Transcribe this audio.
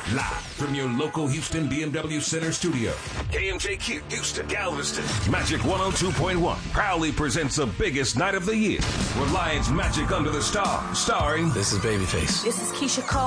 Live from your local Houston BMW Center studio. KMJQ, Houston, Galveston. Magic 102.1 proudly presents the biggest night of the year. Reliance Magic Under the Stars, starring... This is Babyface. This is Keisha Cole.